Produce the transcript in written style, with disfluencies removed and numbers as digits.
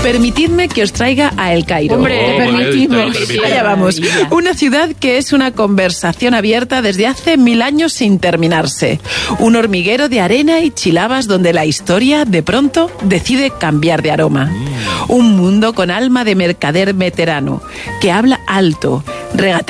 Permitidme que os traiga a El Cairo. Hombre, permitidme. Allá vamos. Una ciudad que es una conversación abierta desde hace 1000 años sin terminarse. Un hormiguero de arena y chilabas donde la historia, de pronto, decide cambiar de aroma. Un mundo con alma de mercader veterano, que habla alto, regatea